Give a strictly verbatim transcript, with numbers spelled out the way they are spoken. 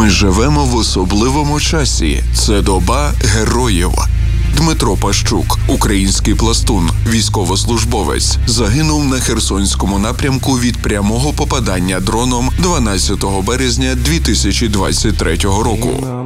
Ми живемо в особливому часі. Це доба героїв. Дмитро Пащук, український пластун, військовослужбовець, загинув на Херсонському напрямку від прямого попадання дроном дванадцятого березня дві тисячі двадцять третього року.